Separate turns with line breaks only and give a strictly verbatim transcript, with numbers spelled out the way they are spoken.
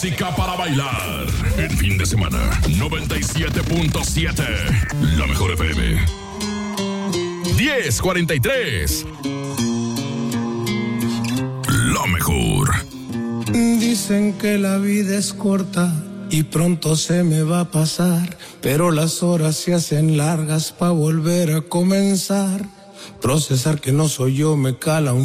Música para bailar. El fin de semana. noventa y siete punto siete. La mejor F M. diez cuarenta y tres. La mejor.
Dicen que la vida es corta y pronto se me va a pasar, pero las horas se hacen largas para volver a comenzar. Procesar que no soy yo me cala un